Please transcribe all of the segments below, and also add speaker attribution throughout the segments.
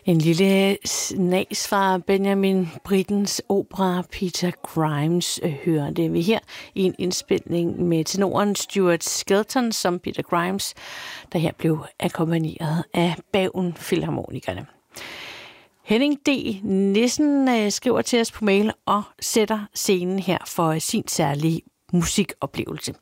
Speaker 1: En lille snas fra Benjamin Brittens opera Peter Grimes hørte vi her i en indspilning med tenoren Stuart Skelton som Peter Grimes, der her blev akkompagneret af Bergen Filharmonikerne. Henning D. Nissen skriver til os på mail og sætter scenen her for sin særlige musikoplevelse.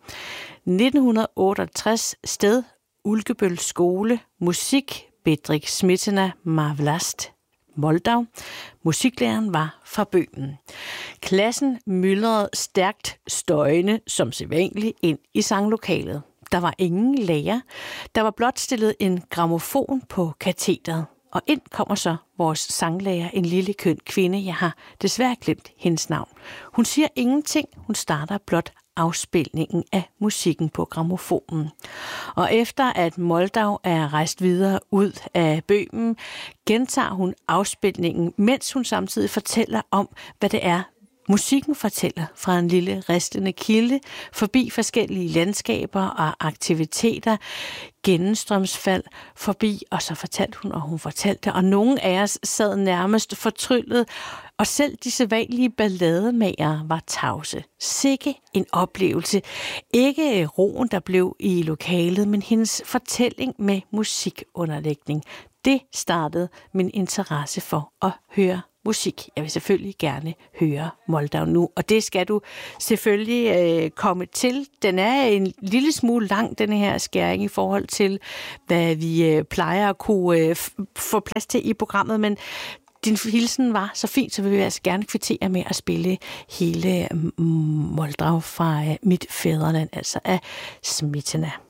Speaker 1: 1968 sted Ulkebøl Skole, musik Bedřich Smetana Mávlast, Moldau. Musiklæreren var fra Bøhmen. Klassen myldrede stærkt støjende som sædvanligt ind i sanglokalet. Der var ingen lærer. Der var blot stillet en grammofon på katedret. Og ind kommer så vores sanglærer, en lille køn kvinde. Jeg har desværre glemt hendes navn. Hun siger ingenting. Hun starter blot afspilningen af musikken på grammofonen. Og efter at Moldau er rejst videre ud af Bøhmen, gentager hun afspilningen, mens hun samtidig fortæller om, hvad det er, musikken fortæller fra en lille ristende kilde, forbi forskellige landskaber og aktiviteter, gennemstrømsfald forbi, og så fortalte hun, og hun fortalte, og nogle af os sad nærmest fortryllet, og selv de sædvanlige ballademager var tavse. Sikke en oplevelse. Ikke roen, der blev i lokalet, men hendes fortælling med musikunderlægning. Det startede min interesse for at høre musik. Jeg vil selvfølgelig gerne høre Moldau nu, og det skal du selvfølgelig komme til. Den er en lille smule lang, denne her skæring, i forhold til, hvad vi plejer at kunne få plads til i programmet, men din hilsen var så fint, så vil jeg altså gerne kvittere med at spille hele Moldau fra mit fædreland, altså af Smetana.